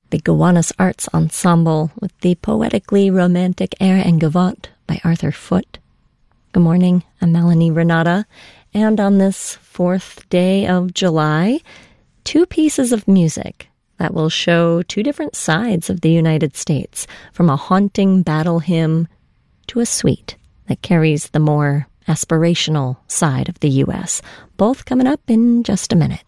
the Gowanus Arts Ensemble with the poetically romantic Air and Gavotte by Arthur Foote. Good morning, I'm Melanie Renata, and on this 4th day of July, 2 pieces of music that will show 2 different sides of the United States, from a haunting battle hymn to a suite that carries the more aspirational side of the U.S., both coming up in just a minute.